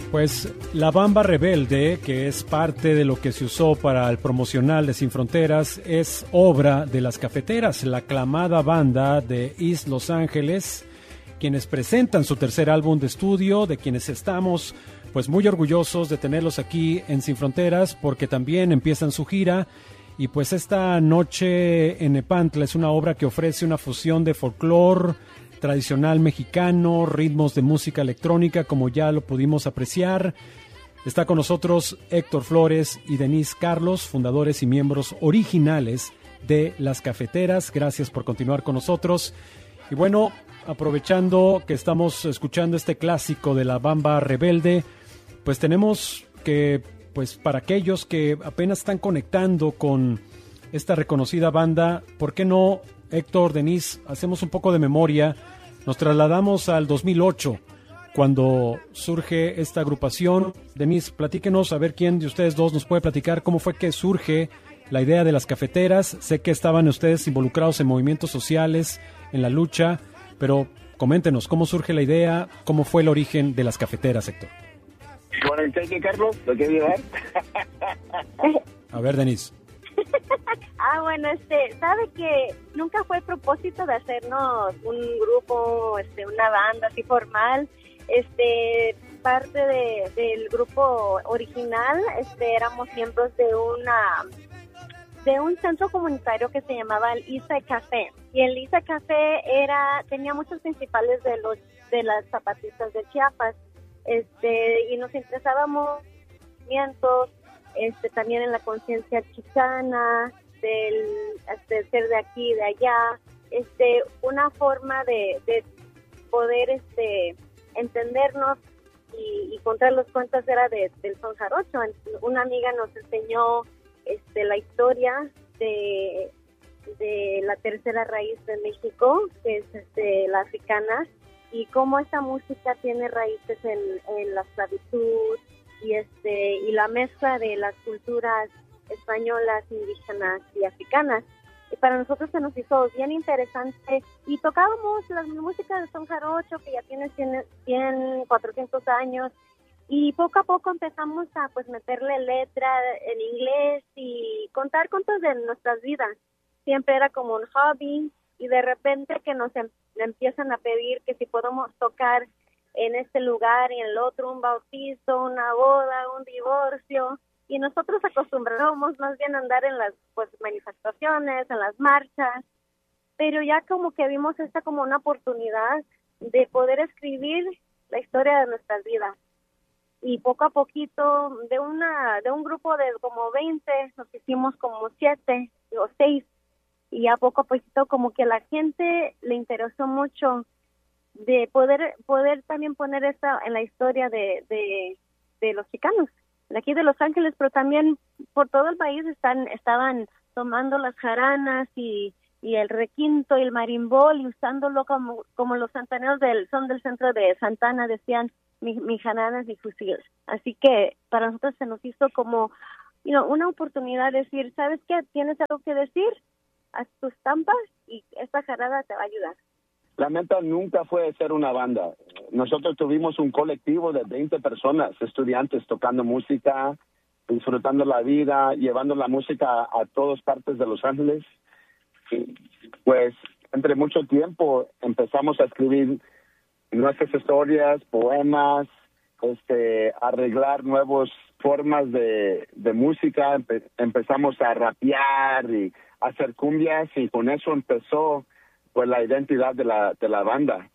Pues La Bamba Rebelde, que es parte de lo que se usó para el promocional de Sin Fronteras, es obra de Las Cafeteras, la aclamada banda de East Los Ángeles, quienes presentan su tercer álbum de estudio, de quienes estamos pues muy orgullosos de tenerlos aquí en Sin Fronteras, porque también empiezan su gira. Y pues esta noche en Nepantla es una obra que ofrece una fusión de folclore tradicional mexicano, ritmos de música electrónica, como ya lo pudimos apreciar. Está con nosotros Héctor Flores y Denise Carlos, fundadores y miembros originales de Las Cafeteras. Gracias por continuar con nosotros. Y bueno, aprovechando que estamos escuchando este clásico de La Bamba Rebelde, pues tenemos que, pues para aquellos que apenas están conectando con esta reconocida banda, ¿por qué no, Héctor, Denise, hacemos un poco de memoria? Nos trasladamos al 2008, cuando surge esta agrupación. Denise, platíquenos, a ver quién de ustedes dos nos puede platicar cómo fue que surge la idea de Las Cafeteras. Sé que estaban ustedes involucrados en movimientos sociales, en la lucha, pero coméntenos, ¿cómo surge la idea? ¿Cómo fue el origen de Las Cafeteras, Héctor? ¿Con el cheque, Carlos? ¿Lo quieres llevar? A ver, Denise. Bueno, sabe que nunca fue el propósito de hacernos un grupo, una banda así formal. Parte del grupo original, éramos miembros de un centro comunitario que se llamaba el Isa Café. Y el Isa Café tenía muchos principales de las zapatistas de Chiapas. Y nos interesábamos movimientos, también en la conciencia chicana, del ser de aquí y de allá, una forma de poder entendernos y contar los cuentos era del son jarocho. Una amiga nos enseñó la historia de la tercera raíz de México, que es la africana, y cómo esta música tiene raíces en la esclavitud y la mezcla de las culturas españolas, indígenas y africanas. Y para nosotros se nos hizo bien interesante y tocábamos la música del son jarocho, que ya tiene 100, 400 años, y poco a poco empezamos a meterle letra en inglés y contar cuentos de nuestras vidas. Siempre era como un hobby, y de repente que nos empiezan a pedir que si podemos tocar en este lugar y en el otro, un bautizo, una boda, un divorcio, y nosotros acostumbrábamos más bien a andar en las manifestaciones, en las marchas, pero ya como que vimos esta como una oportunidad de poder escribir la historia de nuestras vidas. Y poco a poquito, de un grupo de como 20, nos hicimos como 7 o 6, y ya poco a poquito como que a la gente le interesó mucho de poder también poner esta en la historia de los chicanos de aquí de Los Ángeles, pero también por todo el país estaban tomando las jaranas y el requinto y el marimbol y usándolo como los santaneros del centro de Santana decían, mi jaranas y fusil. Así que para nosotros se nos hizo como una oportunidad de decir, ¿sabes qué? ¿Tienes algo que decir? Haz tus estampas y esta jarada te va a ayudar. La meta nunca fue ser una banda. Nosotros tuvimos un colectivo de 20 personas, estudiantes tocando música, disfrutando la vida, llevando la música a todas partes de Los Ángeles. Y pues entre mucho tiempo empezamos a escribir nuestras historias, poemas, arreglar nuevas formas de música. Empezamos a rapear y hacer cumbias, y con eso empezó pues la identidad de la banda.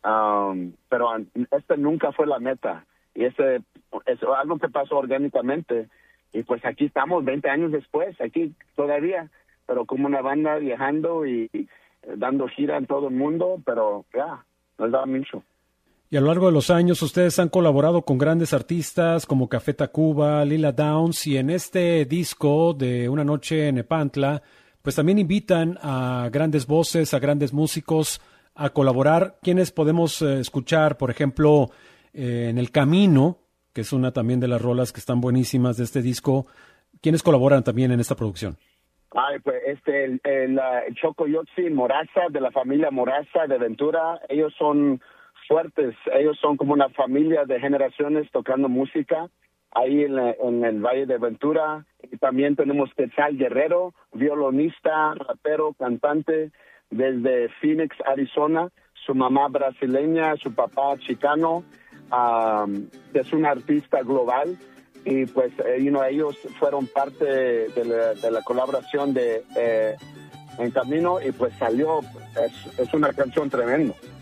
Pero nunca fue la meta, y es algo que pasó orgánicamente, y pues aquí estamos 20 años después, aquí todavía, pero como una banda viajando y dando gira en todo el mundo, pero ya, nos da mucho. Y a lo largo de los años ustedes han colaborado con grandes artistas como Café Tacuba, Lila Downs, y en este disco de Una Noche en Nepantla pues también invitan a grandes voces, a grandes músicos a colaborar. ¿Quiénes podemos escuchar, por ejemplo, en El Camino, que es una también de las rolas que están buenísimas de este disco? ¿Quiénes colaboran también en esta producción? Pues el Chocoyotzi Moraza, de la familia Moraza de Ventura. Ellos son fuertes. Ellos son como una familia de generaciones tocando música ahí en el Valle de Ventura. Y también tenemos Quetzal Guerrero, violonista, rapero, cantante desde Phoenix, Arizona. Su mamá brasileña, su papá chicano, es un artista global. Y pues, ellos fueron parte de la colaboración de En Camino y pues salió, es una canción tremenda.